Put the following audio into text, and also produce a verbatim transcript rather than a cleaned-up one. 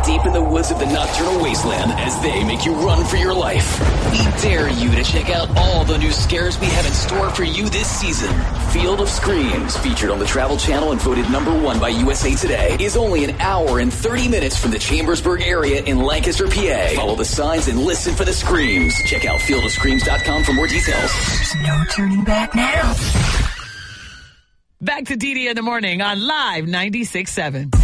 deep in the woods of the nocturnal wasteland as they make you run for your life. We dare you to check out all the new scares we have in store for you this season. Field of Screams, featured on the Travel Channel and voted number one by U S A Today, is only an hour and thirty minutes from the Chambersburg area in Lancaster, P A. Follow the signs and listen for the screams. Check out field of screams dot com for more details. There's no turning back now. Back to D D in the morning on Live ninety-six point seven.